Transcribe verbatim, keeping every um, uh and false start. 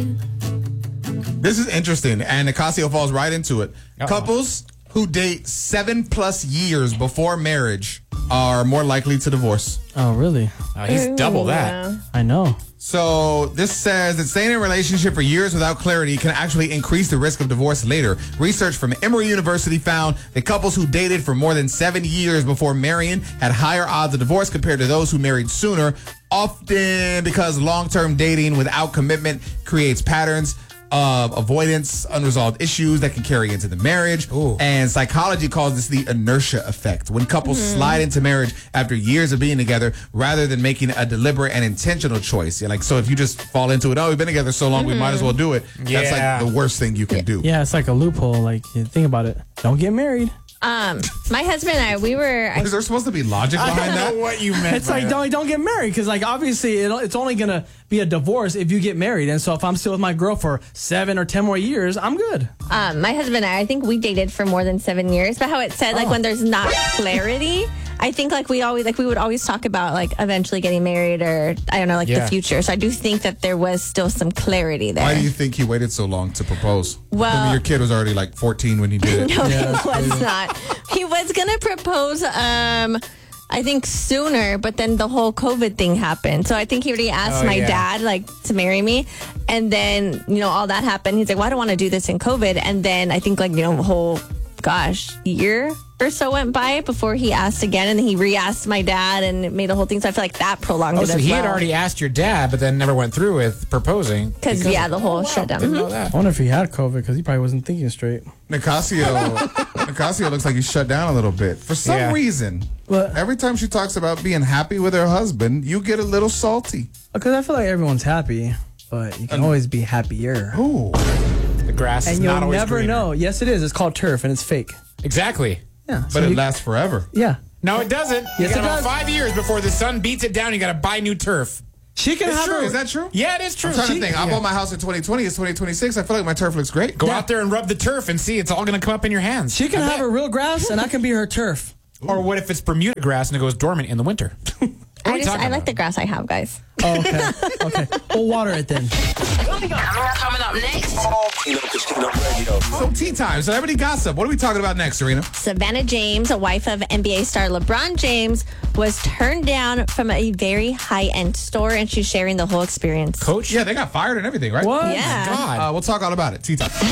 you. This is interesting, and Nicasio falls right into it. Uh-oh. Couples who date seven plus years before marriage are more likely to divorce. Oh, really? Oh, he's Ooh, double that. yeah. I know. So this says that staying in a relationship for years without clarity can actually increase the risk of divorce later. Research from Emory University found that couples who dated for more than seven years before marrying had higher odds of divorce compared to those who married sooner, often because long-term dating without commitment creates patterns of avoidance, unresolved issues that can carry into the marriage. Ooh. And psychology calls this the inertia effect. When couples Mm-hmm. slide into marriage after years of being together rather than making a deliberate and intentional choice. Yeah, like, so if you just fall into it, oh, we've been together so long, we might as well do it. That's Yeah. like the worst thing you can do. Yeah, it's like a loophole. Like, you think about it. Don't get married. Um, my husband and I, we were. I, Is there supposed to be logic I behind don't that? know what you meant. It's by like that. don't don't get married because like obviously it, it's only gonna be a divorce if you get married. And so if I'm still with my girl for seven or ten more years, I'm good. um, my husband and I, I think we dated for more than seven years. But how it said, like, Oh. when there's not clarity, I think like we always like we would always talk about like eventually getting married or I don't know like Yeah. the future. So I do think that there was still some clarity there. Why do you think he waited so long to propose? Well- I mean, your kid was already like fourteen when he did it. No, Yeah, he was not. He was gonna propose. Um, I think sooner, but then the whole COVID thing happened. So I think he already asked Oh, my yeah. dad like to marry me, and then you know all that happened. He's like, "Well, I don't want to do this in COVID." And then I think like you know the whole, gosh, year or so went by before he asked again, and then he re-asked my dad, and it made a whole thing. So I feel like that prolonged Oh, it so as he well. had already asked your dad, but then never went through with proposing. because yeah, the whole shutdown. Didn't Mhm. know that. I wonder if he had COVID because he probably wasn't thinking straight. Nicasio, Nicasio looks like he's shut down a little bit. For some Yeah. reason, What? every time she talks about being happy with her husband, you get a little salty. Because I feel like everyone's happy, but you can always be happier. Ooh. The grass is And not you'll always never greener. know. Yes, it is. It's called turf, and it's fake. Exactly. Yeah, But so it you- lasts forever. yeah. No, it doesn't. Yes, you got it about does. five years before the sun beats it down. You got to buy new turf. She can It's have true. her. Is that true? Yeah, it is true. I'm trying She- to think. I yeah. bought my house in twenty twenty. It's twenty twenty-six. I feel like my turf looks great. Go Yeah. out there and rub the turf and see. It's all going to come up in your hands. She can I have bet. her real grass, and I can be her turf. Or what if it's Bermuda grass and it goes dormant in the winter? What are I we just talking I like about? the grass I have, guys. Oh, okay. Okay. We'll water it then. Coming up next. Kino Casino Radio. So tea time, celebrity gossip. What are we talking about next, Serena? Savannah James, a wife of N B A star LeBron James, was turned down from a very high-end store, and she's sharing the whole experience. Coach? Yeah, they got fired and everything, right? What? Yeah. God. Uh, we'll talk all about it. Tea time.